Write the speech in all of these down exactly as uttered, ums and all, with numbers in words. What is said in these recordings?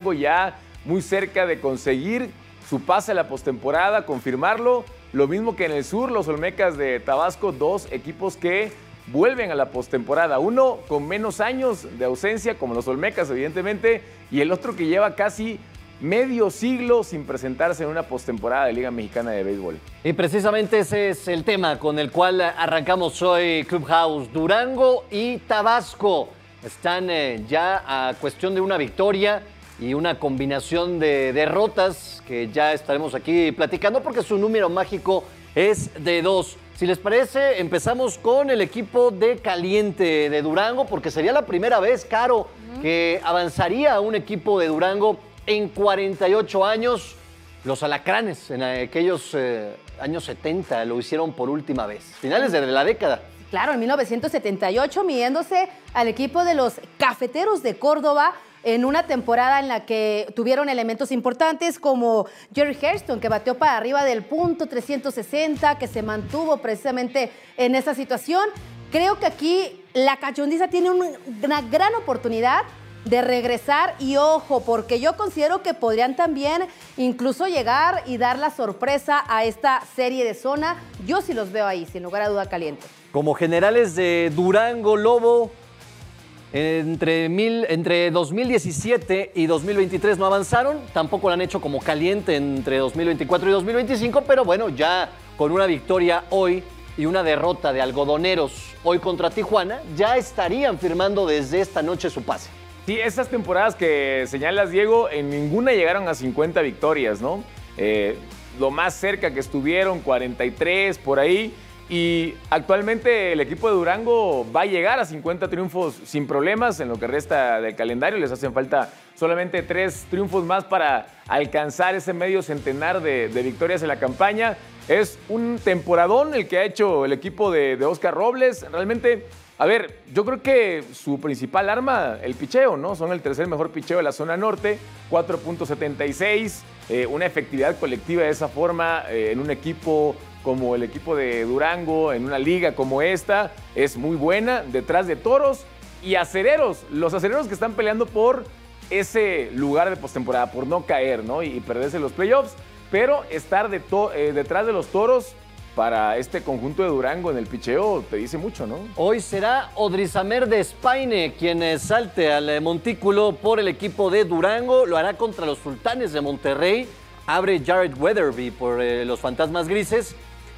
Durango ya muy cerca de conseguir su pase a la postemporada, confirmarlo. Lo mismo que en el sur, los Olmecas de Tabasco, dos equipos que vuelven a la postemporada. Uno con menos años de ausencia, como los Olmecas, evidentemente, y el otro que lleva casi medio siglo sin presentarse en una postemporada de Liga Mexicana de Béisbol. Y precisamente ese es el tema con el cual arrancamos hoy Clubhouse. Durango y Tabasco están eh, ya a cuestión de una victoria y una combinación de derrotas que ya estaremos aquí platicando porque su número mágico es de dos. Si les parece, empezamos con el equipo de Caliente de Durango porque sería la primera vez, Caro, uh-huh. que avanzaría un equipo de Durango en cuarenta y ocho años. Los Alacranes en aquellos eh, años setenta lo hicieron por última vez, finales de la década. Claro, en mil novecientos setenta y ocho, midiéndose al equipo de los Cafeteros de Córdoba en una temporada en la que tuvieron elementos importantes como Jerry Hairston, que bateó para arriba del punto trescientos sesenta, que se mantuvo precisamente en esa situación. Creo que aquí la Cachondiza tiene una gran oportunidad de regresar y ojo, porque yo considero que podrían también incluso llegar y dar la sorpresa a esta serie de zona. Yo sí los veo ahí, sin lugar a duda, Caliente. Como generales de Durango, Lobo, entre, mil, entre dos mil diecisiete y dos mil veintitrés no avanzaron, tampoco lo han hecho como Caliente entre dos mil veinticuatro y dos mil veinticinco, pero bueno, ya con una victoria hoy y una derrota de Algodoneros hoy contra Tijuana, ya estarían firmando desde esta noche su pase. Sí, esas temporadas que señalas, Diego, en ninguna llegaron a cincuenta victorias, ¿no? Eh, lo más cerca que estuvieron, cuarenta y tres, por ahí. Y actualmente el equipo de Durango va a llegar a cincuenta triunfos sin problemas en lo que resta del calendario. Les hacen falta solamente tres triunfos más para alcanzar ese medio centenar de, de victorias en la campaña. Es un temporadón el que ha hecho el equipo de, de Oscar Robles. Realmente, a ver, yo creo que su principal arma, el picheo, ¿no? Son el tercer mejor picheo de la zona norte, cuatro punto setenta y seis, eh, una efectividad colectiva de esa forma eh, en un equipo como el equipo de Durango, en una liga como esta, es muy buena, detrás de Toros y Acereros, los Acereros que están peleando por ese lugar de postemporada, por no caer, ¿no? Y, y perderse los playoffs, pero estar de to eh, detrás de los Toros para este conjunto de Durango en el picheo te dice mucho, ¿no? Hoy será Odrizamer de Espaine quien salte al montículo por el equipo de Durango, lo hará contra los Sultanes de Monterrey, abre Jared Weatherby por eh, los Fantasmas Grises.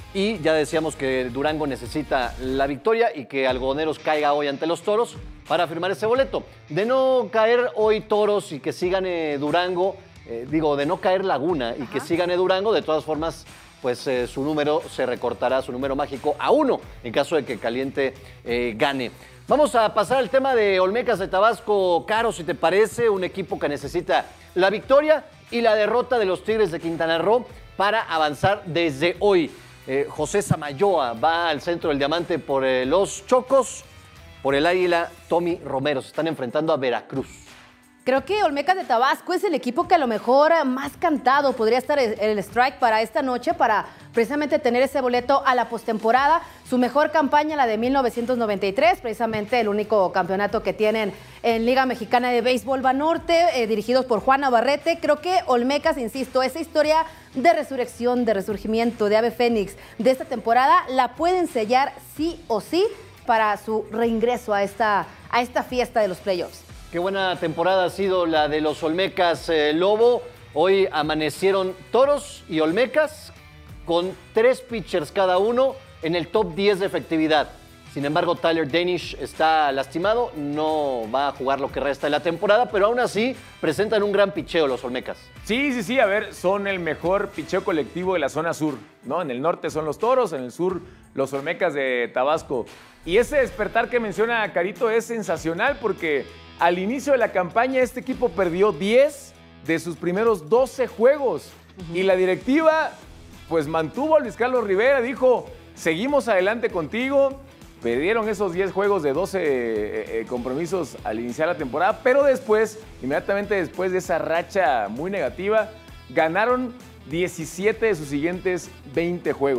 Y ya decíamos que Durango necesita la victoria y que Algodoneros caiga hoy ante los Toros para firmar ese boleto. De no caer hoy Toros y que sí gane Durango, eh, digo, de no caer Laguna y Ajá. que sí gane Durango, de todas formas, pues eh, su número se recortará, su número mágico a uno, en caso de que Caliente eh, gane. Vamos a pasar al tema de Olmecas de Tabasco, Caro, si te parece, un equipo que necesita la victoria y la derrota de los Tigres de Quintana Roo para avanzar desde hoy. Eh, José Samayoa va al centro del diamante por eh, los Chocos, por el Águila, Tommy Romero. Se están enfrentando a Veracruz. Creo que Olmecas de Tabasco es el equipo que a lo mejor más cantado podría estar el strike para esta noche, para precisamente tener ese boleto a la postemporada. Su mejor campaña, la de mil novecientos noventa y tres, precisamente el único campeonato que tienen en Liga Mexicana de Béisbol Banorte, eh, dirigidos por Juan Navarrete. Creo que Olmecas, insisto, esa historia de resurrección, de resurgimiento, de ave fénix de esta temporada, la pueden sellar sí o sí para su reingreso a esta, a esta fiesta de los playoffs. Qué buena temporada ha sido la de los Olmecas, eh, Lobo. Hoy amanecieron Toros y Olmecas con tres pitchers cada uno en el top diez de efectividad. Sin embargo, Tyler Danish está lastimado, no va a jugar lo que resta de la temporada, pero aún así presentan un gran picheo los Olmecas. Sí, sí, sí, a ver, son el mejor picheo colectivo de la zona sur, ¿no? En el norte son los Toros, en el sur los Olmecas de Tabasco. Y ese despertar que menciona Carito es sensacional porque al inicio de la campaña este equipo perdió diez de sus primeros doce juegos. Uh-huh. Y la directiva pues mantuvo a Luis Carlos Rivera, dijo, seguimos adelante contigo. Perdieron esos diez juegos de doce eh, eh, compromisos al iniciar la temporada, pero después, inmediatamente después de esa racha muy negativa, ganaron diecisiete de sus siguientes veinte juegos.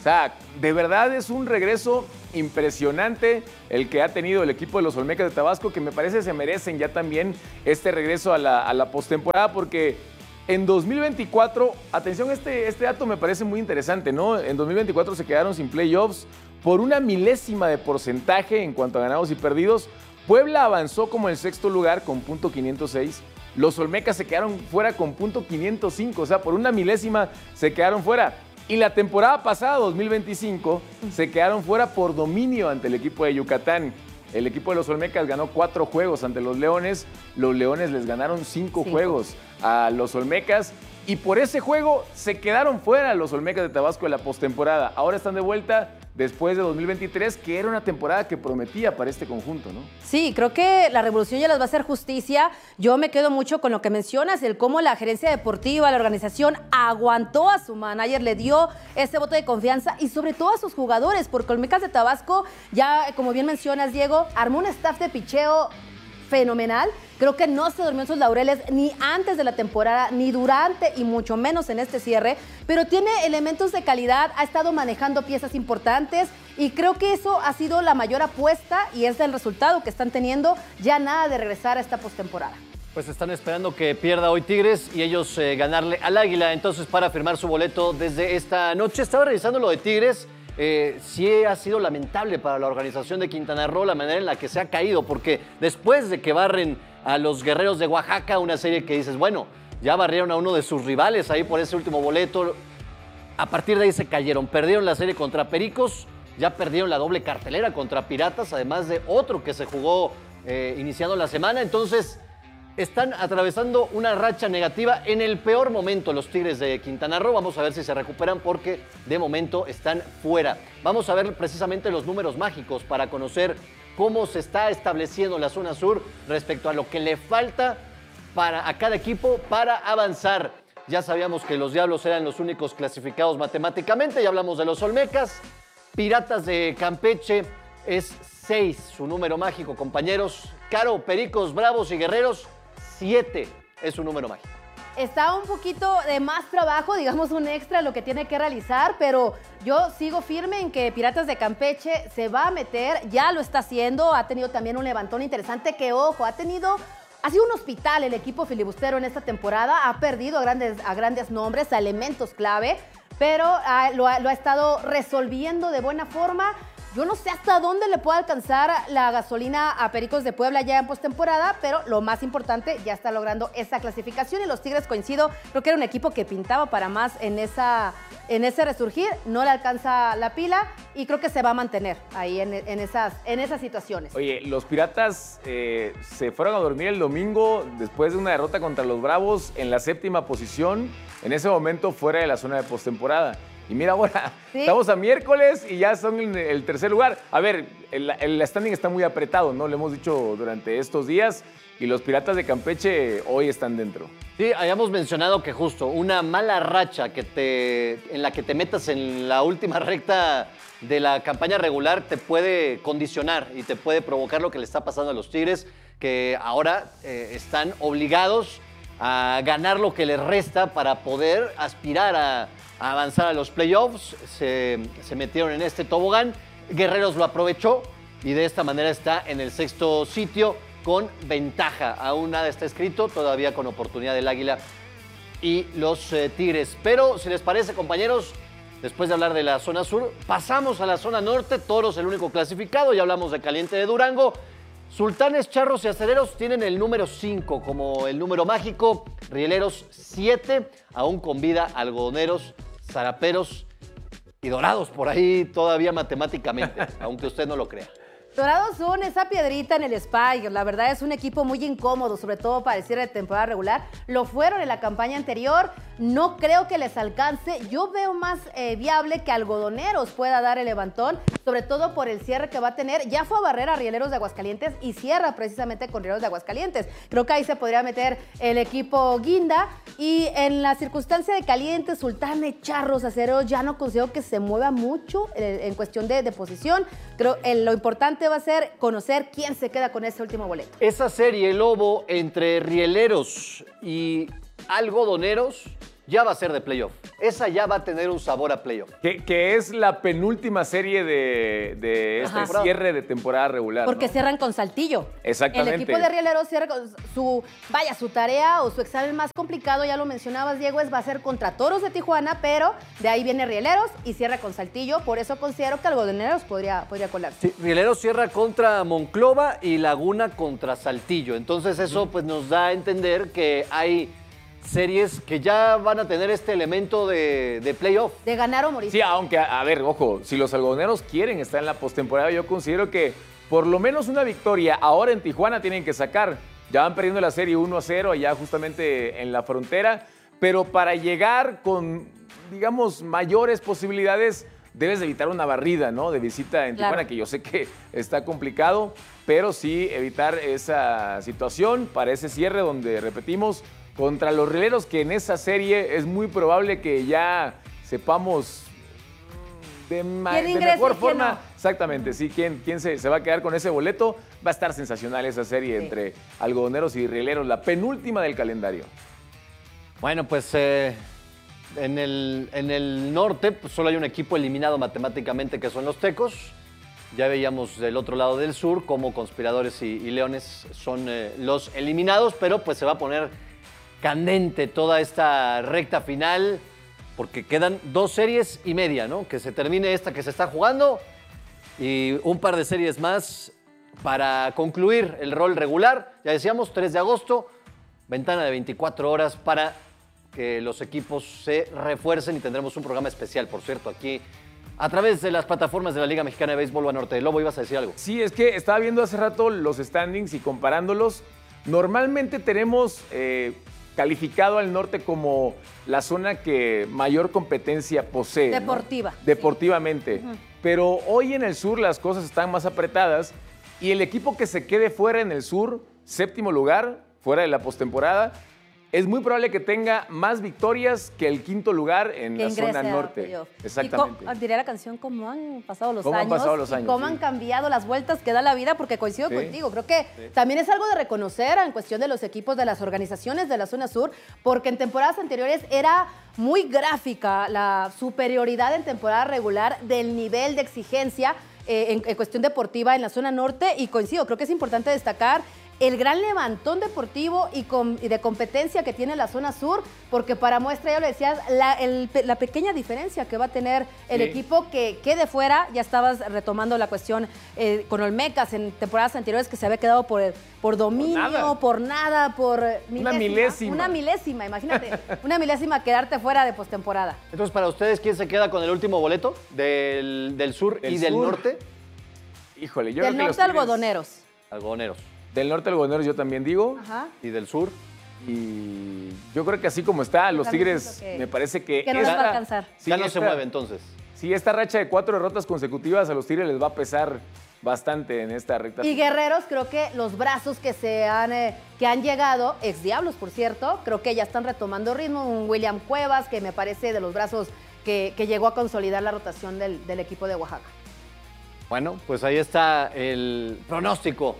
O sea, de verdad es un regreso impresionante el que ha tenido el equipo de los Olmecas de Tabasco, que me parece se merecen ya también este regreso a la, a la postemporada, porque en dos mil veinticuatro, atención, este, este dato me parece muy interesante, ¿no? En dos mil veinticuatro se quedaron sin playoffs por una milésima de porcentaje en cuanto a ganados y perdidos. Puebla avanzó como el sexto lugar con punto quinientos seis. Los Olmecas se quedaron fuera con punto quinientos cinco, o sea, por una milésima se quedaron fuera. Y la temporada pasada, dos mil veinticinco, se quedaron fuera por dominio ante el equipo de Yucatán. El equipo de los Olmecas ganó cuatro juegos ante los Leones. Los Leones les ganaron cinco, cinco. juegos a los Olmecas. Y por ese juego se quedaron fuera los Olmecas de Tabasco de la postemporada. Ahora están de vuelta después de dos mil veintitrés, que era una temporada que prometía para este conjunto, ¿no? Sí, creo que la Revolución ya les va a hacer justicia. Yo me quedo mucho con lo que mencionas, el cómo la gerencia deportiva, la organización aguantó a su manager, le dio ese voto de confianza y sobre todo a sus jugadores, porque Olmecas de Tabasco, ya como bien mencionas, Diego, armó un staff de picheo fenomenal. Creo que no se durmió en sus laureles ni antes de la temporada, ni durante y mucho menos en este cierre, pero tiene elementos de calidad, ha estado manejando piezas importantes y creo que eso ha sido la mayor apuesta y es el resultado que están teniendo, ya nada de regresar a esta postemporada. Pues están esperando que pierda hoy Tigres y ellos eh, ganarle al Águila, entonces para firmar su boleto desde esta noche. Estaba revisando lo de Tigres. Eh, sí ha sido lamentable para la organización de Quintana Roo la manera en la que se ha caído, porque después de que barren a los Guerreros de Oaxaca, una serie que dices, bueno, ya barrieron a uno de sus rivales ahí por ese último boleto, a partir de ahí se cayeron, perdieron la serie contra Pericos, ya perdieron la doble cartelera contra Piratas, además de otro que se jugó eh, iniciando la semana, entonces están atravesando una racha negativa en el peor momento los Tigres de Quintana Roo. Vamos a ver si se recuperan porque de momento están fuera. Vamos a ver precisamente los números mágicos para conocer cómo se está estableciendo la zona sur respecto a lo que le falta para, a cada equipo para avanzar. Ya sabíamos que los Diablos eran los únicos clasificados matemáticamente, ya hablamos de los Olmecas. Piratas de Campeche es seis, su número mágico, compañeros. Caro, Pericos, Bravos y Guerreros, siete es su número mágico. Está un poquito de más trabajo, digamos un extra lo que tiene que realizar, pero yo sigo firme en que Piratas de Campeche se va a meter, ya lo está haciendo, ha tenido también un levantón interesante que, ojo, ha tenido, ha sido un hospital el equipo filibustero en esta temporada, ha perdido a grandes, a grandes nombres, a elementos clave, pero ha, lo, ha, lo ha estado resolviendo de buena forma. Yo no sé hasta dónde le puede alcanzar la gasolina a Pericos de Puebla ya en postemporada, pero lo más importante, ya está logrando esa clasificación y los Tigres, coincido, creo que era un equipo que pintaba para más en, esa, en ese resurgir, no le alcanza la pila y creo que se va a mantener ahí en, en, esas, en esas situaciones. Oye, los Piratas eh, se fueron a dormir el domingo después de una derrota contra los Bravos en la séptima posición, en ese momento fuera de la zona de postemporada. Y mira ahora, ¿sí? Estamos a miércoles y ya son en el tercer lugar. A ver, el, el standing está muy apretado, ¿no? Lo hemos dicho durante estos días y los Piratas de Campeche hoy están dentro. Sí, habíamos mencionado que justo una mala racha que te, en la que te metas en la última recta de la campaña regular te puede condicionar y te puede provocar lo que le está pasando a los Tigres, que ahora eh, están obligados a ganar lo que les resta para poder aspirar a a avanzar a los playoffs, se, se metieron en este tobogán, Guerreros lo aprovechó y de esta manera está en el sexto sitio con ventaja, aún nada está escrito, todavía con oportunidad del Águila y los eh, Tigres, pero si les parece, compañeros, después de hablar de la zona sur, pasamos a la zona norte, Toros el único clasificado, ya hablamos de Caliente de Durango. Sultanes, Charros y Acereros tienen el número cinco como el número mágico, Rieleros siete, aún con vida Algodoneros, Zaraperos y Dorados por ahí todavía matemáticamente, aunque usted no lo crea. Dorados son esa piedrita en el Spike, la verdad es un equipo muy incómodo, sobre todo para el cierre de temporada regular. Lo fueron en la campaña anterior, no creo que les alcance. Yo veo más eh, viable que Algodoneros pueda dar el levantón, sobre todo por el cierre que va a tener. Ya fue a barrer a Rieleros de Aguascalientes y cierra precisamente con Rieleros de Aguascalientes. Creo que ahí se podría meter el equipo Guinda y en la circunstancia de Caliente, Sultanes, Charros, Acereros, ya no considero que se mueva mucho en, en cuestión de, de posición. Creo que lo importante va a ser conocer quién se queda con ese último boleto. Esa serie, Lobo, entre Rieleros y Algodoneros ya va a ser de playoff. Esa ya va a tener un sabor a playoff. Que, que es la penúltima serie de, de este Ajá. cierre de temporada regular. Porque ¿no? cierran con Saltillo. Exactamente. El equipo de Rieleros cierra con su, vaya, su tarea o su examen más complicado, ya lo mencionabas, Diego, es va a ser contra Toros de Tijuana, pero de ahí viene Rieleros y cierra con Saltillo. Por eso considero que Algodoneros podría, podría colarse. Sí, Rieleros cierra contra Monclova y Laguna contra Saltillo. Entonces eso pues nos da a entender que hay series que ya van a tener este elemento de, de playoff. De ganar o morir. Sí, aunque, a, a ver, ojo, si los algodoneros quieren estar en la postemporada, yo considero que por lo menos una victoria ahora en Tijuana tienen que sacar. Ya van perdiendo la serie uno a cero allá justamente en la frontera, pero para llegar con, digamos, mayores posibilidades, debes evitar una barrida, ¿no? De visita en Claro. Tijuana, que yo sé que está complicado, pero sí evitar esa situación para ese cierre donde, repetimos, contra los Rieleros, que en esa serie es muy probable que ya sepamos de, ma- ¿Quién de ingresa mejor y quién forma. no? Exactamente, sí, quién, quién se, se va a quedar con ese boleto. Va a estar sensacional esa serie Sí. entre algodoneros y Rieleros, la penúltima del calendario. Bueno, pues eh, en, el, en el norte pues, solo hay un equipo eliminado matemáticamente que son los Tecos. Ya veíamos del otro lado del sur cómo Conspiradores y, y Leones son eh, los eliminados, pero pues se va a poner candente toda esta recta final porque quedan dos series y media, ¿no? Que se termine esta que se está jugando y un par de series más para concluir el rol regular. Ya decíamos, tres de agosto, ventana de veinticuatro horas para que los equipos se refuercen y tendremos un programa especial, por cierto, aquí a través de las plataformas de la Liga Mexicana de Béisbol Banorte. Lobo, ibas a decir algo. Sí, es que estaba viendo hace rato los standings y comparándolos. Normalmente tenemos eh, calificado al norte como la zona que mayor competencia posee, ¿no? Deportiva. Deportivamente. Ujú. Pero hoy en el sur las cosas están más apretadas y el equipo que se quede fuera en el sur, séptimo lugar, fuera de la postemporada, es muy probable que tenga más victorias que el quinto lugar en Que la ingrese zona a norte. playoff. Exactamente. Y co- diría la canción, cómo han pasado los Cómo han años. pasado los y años, cómo sí. han cambiado las vueltas que da la vida, porque coincido Sí. contigo. Creo que también es algo de reconocer en cuestión de los equipos de las organizaciones de la zona sur, porque en temporadas anteriores era muy gráfica la superioridad en temporada regular del nivel de exigencia eh, en, en cuestión deportiva en la zona norte, y coincido, creo que es importante destacar el gran levantón deportivo y, com- y de competencia que tiene la zona sur, porque para muestra, ya lo decías, la, el pe- la pequeña diferencia que va a tener el Sí. equipo que quede fuera. Ya estabas retomando la cuestión eh, con Olmecas en temporadas anteriores, que se había quedado por, por dominio, nada. por nada, por Una milésima. Una milésima, imagínate, una milésima quedarte fuera de postemporada. Entonces, para ustedes, ¿quién se queda con el último boleto del, del sur Del y del sur. norte? Híjole, yo Del creo que los norte, Tigres- algodoneros. Algodoneros. Del norte algodoneros yo también digo. Ajá. ¿Y del sur? Y yo creo que así como está, los también Tigres siento que- me parece que... que no les va a esta- alcanzar. sí, ya no se esta- mueve entonces. Sí, esta racha de cuatro derrotas consecutivas a los Tigres les va a pesar bastante en esta recta. Y final. Guerreros, creo que los brazos que se han, eh, que han llegado, ex Diablos, por cierto, creo que ya están retomando ritmo. Un William Cuevas, que me parece de los brazos que, que llegó a consolidar la rotación del, del equipo de Oaxaca. Bueno, pues ahí está el pronóstico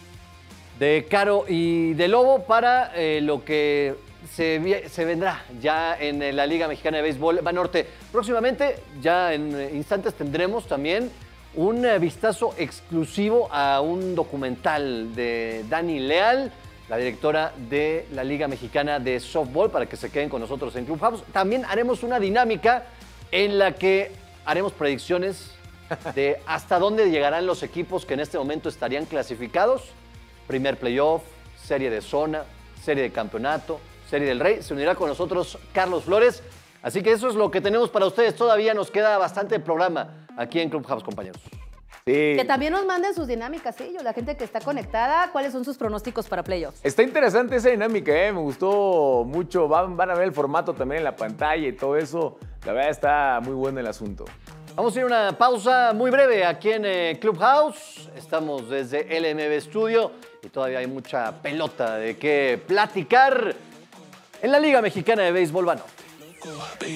de Caro y de Lobo para eh, lo que se, vi- se vendrá ya en eh, la Liga Mexicana de Béisbol Banorte. Próximamente, ya en eh, instantes, tendremos también un eh, vistazo exclusivo a un documental de Dani Leal, la directora de la Liga Mexicana de Softball, para que se queden con nosotros en Clubhouse. También haremos una dinámica en la que haremos predicciones de hasta dónde llegarán los equipos que en este momento estarían clasificados. Primer playoff, serie de zona, serie de campeonato, serie del Rey. Se unirá con nosotros Carlos Flores. Así que eso es lo que tenemos para ustedes. Todavía nos queda bastante programa aquí en Clubhouse, compañeros. Sí. Que también nos manden sus dinámicas, sí, yo, la gente que está conectada, cuáles son sus pronósticos para playoffs. Está interesante esa dinámica, ¿eh? Me gustó mucho. Van, van a ver el formato también en la pantalla y todo eso. La verdad está muy bueno el asunto. Vamos a ir a una pausa muy breve aquí en eh, Clubhouse. Estamos desde L M B Studio y todavía hay mucha pelota de qué platicar en la Liga Mexicana de Béisbol Banorte.